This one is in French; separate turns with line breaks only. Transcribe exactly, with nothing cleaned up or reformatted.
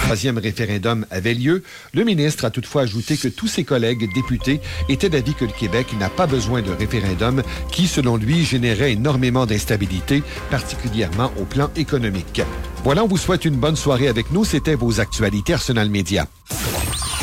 troisième référendum avait lieu. Le ministre a toutefois ajouté que tous ses collègues députés étaient d'avis que le Québec n'a pas besoin de référendum qui, selon lui, générait énormément d'instabilité, particulièrement au plan économique. Voilà, on vous souhaite une bonne soirée avec nous. C'était vos actualités Arsenal Média.